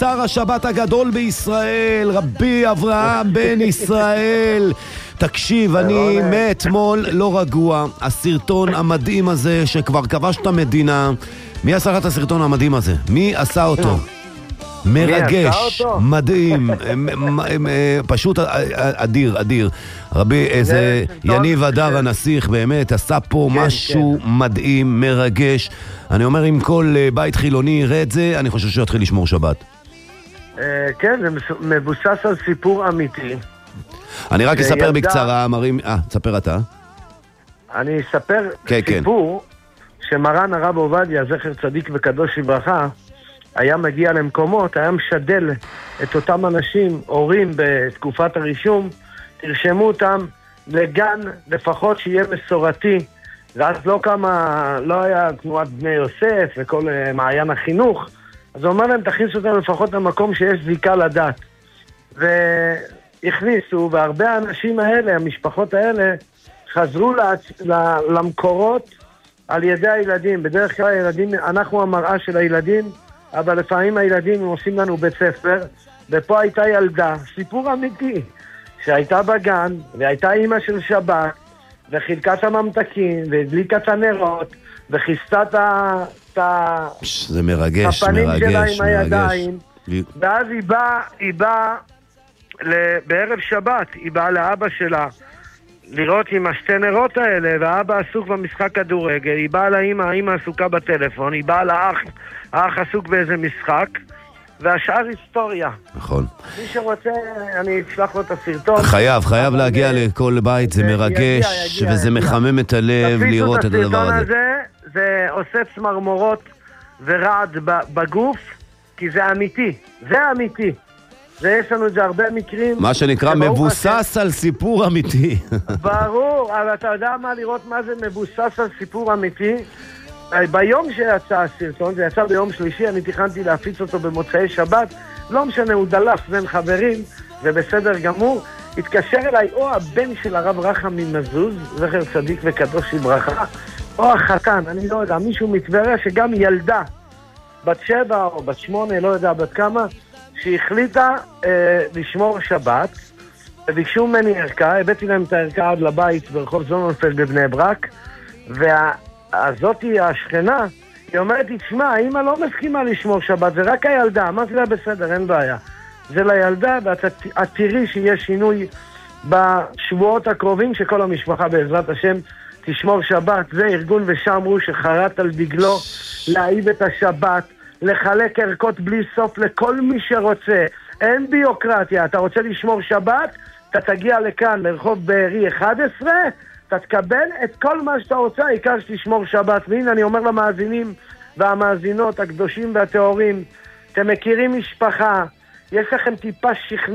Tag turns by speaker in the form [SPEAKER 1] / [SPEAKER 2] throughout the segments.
[SPEAKER 1] שטר השבת הגדול בישראל, רבי אברהם בן ישראל. תקשיב, אני מאתמול לא רגוע. הסרטון המדהים הזה שכבר כבש את המדינה, מי עשה את הסרטון המדהים הזה? מי עשה אותו? מרגש, מדהים, פשוט אדיר, אדיר. רבי, איזה יניב הדר הנסיך, באמת, עשה פה משהו מדהים, מרגש. אני אומר, אם כל בית חילוני יראה את זה, אני חושב שהוא יתחיל לשמור שבת.
[SPEAKER 2] כן, זה מבוסס על סיפור אמיתי.
[SPEAKER 1] אני רק אספר בקצרה, מרים... תספר אתה.
[SPEAKER 2] אני אספר סיפור שמרן הרב עובדיה, זכר צדיק וקדוש לברכה, היה מגיע למקומות, היה משדל את אותם אנשים, הורים בתקופת הרישום, תרשמו אותם לגן, לפחות שיהיה מסורתי, ואז לא היה תנועת בני יוסף וכל מעיין החינוך, אז הוא אומר להם, תכניסו אותם לפחות למקום שיש זיקה לדת. והכניסו, והרבה האנשים האלה, המשפחות האלה, חזרו למקורות על ידי הילדים. בדרך כלל הילדים, אנחנו המראה של הילדים, אבל לפעמים הילדים עושים לנו בית ספר, ופה הייתה ילדה, סיפור אמיתי, שהייתה בגן, והייתה אימא של שבת, וחילקה את הממתקים, והדליקה את הנרות, וכיסתה את
[SPEAKER 1] זה מרגש,
[SPEAKER 2] הפנים
[SPEAKER 1] מרגש,
[SPEAKER 2] שלה עם
[SPEAKER 1] מרגש.
[SPEAKER 2] הידיים, ואז היא באה בערב שבת, היא באה לאבא שלה, לראות עם השתי נרות האלה, והאבא עסוק במשחק כדורגל, היא באה לאמא, האמא עסוקה בטלפון, היא באה לאח, האח עסוק באיזה משחק, והשאר היסטוריה.
[SPEAKER 1] נכון.
[SPEAKER 2] מי שרוצה, אני אצלח לו את הסרטון.
[SPEAKER 1] חייב להגיע לכל בית, זה מרגש, וזה מחמם את הלב לראות את הדבר הזה.
[SPEAKER 2] הסרטון הזה, זה עושה צמרמורות ורעד בגוף, כי זה אמיתי, זה אמיתי. ויש לנו את זה הרבה מקרים.
[SPEAKER 1] מה שנקרא מבוסס על סיפור אמיתי.
[SPEAKER 2] ברור, אבל אתה יודע מה, לראות מה זה מבוסס על סיפור אמיתי? ביום שיצא הסרטון, זה יצא ביום שלישי, אני תכננתי להפיץ אותו במוצאי שבת, לא משנה, הוא דלף בין חברים, ובסדר גמור, התקשר אליי או הבן של הרב רחם ממזוז, זכר צדיק וקדוש לברכה, או החתן, אני לא יודע, מישהו מטבריה שגם ילדה, בת 7 או בת 8, לא יודע בת כמה, שהחליטה לשמור שבת, וביקשו ממני ערכה, הבאתי להם את הערכה עד לבית ברחוב זוננפלד בבני ברק, והזאתי השכנה, היא אומרת לי, תשמע, האמא לא מסכימה לשמור שבת, זה רק הילדה, אמרתי לה בסדר, אין בעיה. זה לילדה, ואת תראי שיש שינוי בשבועות הקרובים, שכל המשפחה בעזרת השם תשמור שבת. זה ארגון ושמרו שחרט על דגלו להעיב את השבת, לחלק ערכות בלי סוף לכל מי שרוצה. אין ביוקרטיה, אתה רוצה לשמור שבת, אתה תגיע לכאן לרחוב בארי 11, אתה תקבל את כל מה שאתה רוצה, העיקר שתשמור שבת. והנה אני אומר למאזינים והמאזינות הקדושים והטהורים, אתם מכירים משפחה, יש לכם טיפה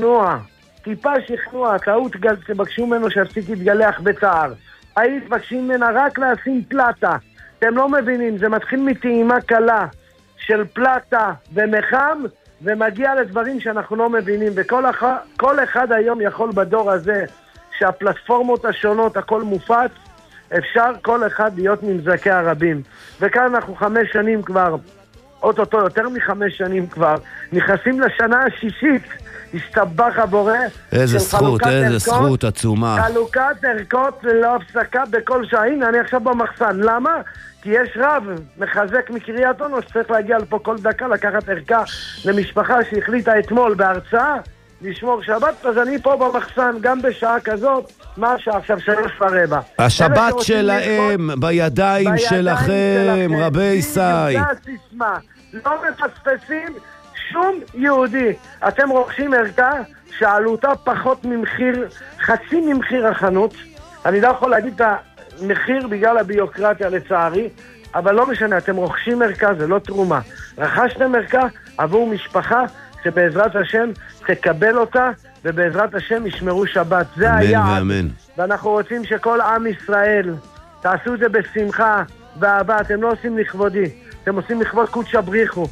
[SPEAKER 2] שכנוע, טעות תבקשו ממנו שיפסיק להתגלח בצער. היית תבקשים ממנה רק לשים פלטה. אתם לא מבינים, זה מתחיל מטעימה קלה של פלטה ומחם, ומגיע לדברים שאנחנו לא מבינים. וכל אחד היום יכול בדור הזה, שהפלטפורמות השונות, הכל מופץ, אפשר כל אחד להיות ממזכי הרבים. וכאן אנחנו 5 שנים כבר, אוטוטו יותר מ5 שנים כבר, נכנסים לשנה השישית, השתבח הבורא.
[SPEAKER 1] איזה זכות עצומה.
[SPEAKER 2] חלוקת ערכות ללא הפסקה בכל שעה. הנה, אני עכשיו במחסן. למה? כי יש רב מחזק מקריית אונו שצריך להגיע לפה כל דקה, לקחת ערכה למשפחה שהחליטה אתמול בהרצאה לשמור שבת, אז אני פה במחסן גם בשעה כזאת. מה השעה עכשיו? 3:15.
[SPEAKER 1] השבת שלהם בידיים שלכם, רבי ישי.
[SPEAKER 2] זה הסיסמה. לא מפספסים שום יהודי. אתם רוכשים ערכה שעלותה פחות ממחיר, חצי ממחיר החנות. אני לא יכול להגיד את המחיר בגלל הביוקרטיה לצערי, אבל לא משנה, אתם רוכשים ערכה, זה לא תרומה. רכשתם ערכה עבור משפחה שבעזרת השם תקבל אותה, ובעזרת השם ישמרו שבת. זה היעד. ואנחנו רוצים שכל עם ישראל תעשו את זה בשמחה ואהבה. אתם לא עושים לכבודי, אתם עושים לכבוד קודשא בריחו.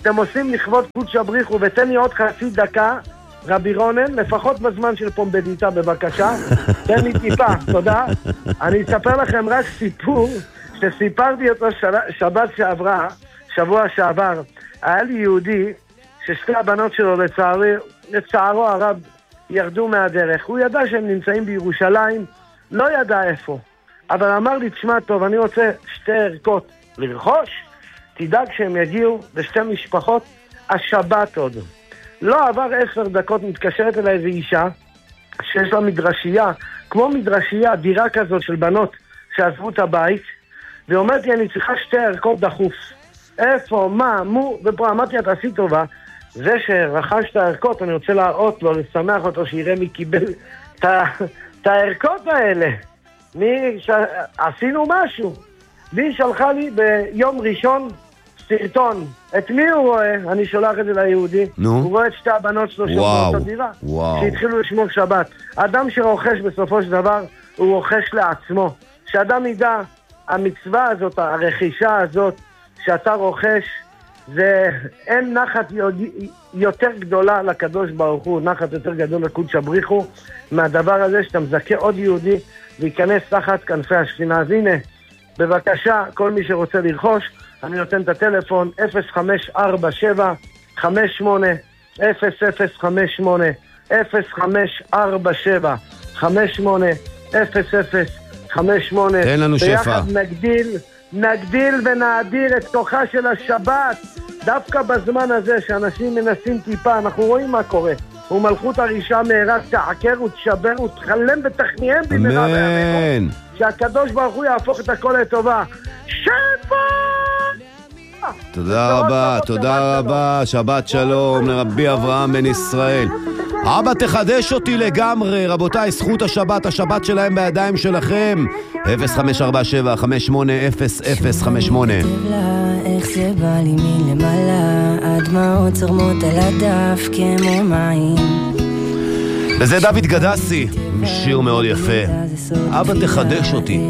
[SPEAKER 2] ותן לי עוד חצי דקה, רבי רונן, לפחות בזמן של פומבדיטה בבקשה. תן לי טיפה, תודה. אני אספר לכם רק סיפור שסיפרתי אותו שבוע שעבר. היה לי יהודי ששתי הבנות שלו לצערו הרב ירדו מהדרך. הוא ידע שהם נמצאים בירושלים, לא ידע איפה. אבל אמר לי, תשמע טוב, אני רוצה שתי ערכות לרכוש, תדאג שהם יגיעו בשתי משפחות השבת עוד. לא עבר 10 דקות, מתקשרת אליי איזו אישה שיש לה מדרשייה, כמו מדרשייה, דירה כזאת של בנות שעזבו את הבית, ואומרת לי, אני צריכה 2 ערכות דחוף. איפה, מה, מו, ופה אמרתי, אתה עשי טובה, זה שרכש את הערכות, אני רוצה להראות לו, לשמח אותו, שיראה מי קיבל את הערכות האלה. עשינו משהו. והיא שלחה לי ביום ראשון סרטון. את מי הוא רואה? אני שולח את זה ליהודי. הוא רואה את שתי הבנות שלו שבאות הדירה. שהתחילו לשמור שבת. האדם שרוכש בסופו של דבר, הוא רוכש לעצמו. שאדם ידע, המצווה הזאת, הרכישה הזאת, שאתה רוכש, זה אין נחת יותר גדולה לקדוש ברוך הוא, נחת יותר גדול לקודש הבריחו, מהדבר הזה שאתה מזכה עוד יהודי להיכנס תחת כנפי השכינה. אז הנה, בבקשה, כל מי שרוצה לרכוש, אני נותן את הטלפון 0547 58 0058 0547 58 0058.
[SPEAKER 1] תן לנו שפע.
[SPEAKER 2] ביחד נגדיל ונאדיר את כוחה של השבת, דווקא בזמן הזה שאנשים מנסים טיפה. אנחנו רואים מה קורה. ומלכות הרישה מהרה תעקר ותשבר ותחלם ותכניהם במהרה בימינו, שהקדוש ברוך הוא יהפוך את הכל לטובה. שבת!
[SPEAKER 1] תודה רבה, תודה רבה, שבת שלום לרבי אברהם בן ישראל. אבא, תחדש אותי לגמרי, רבותיי, זכות השבת, השבת שלהם בידיים שלכם. 0547-580058.
[SPEAKER 3] איך זה בא לי מלמעלה, הדמעות צורמות על הדף כמו מים.
[SPEAKER 1] וזה דוד גדסי, שיר מאוד יפה. אבא, תחדש אותי.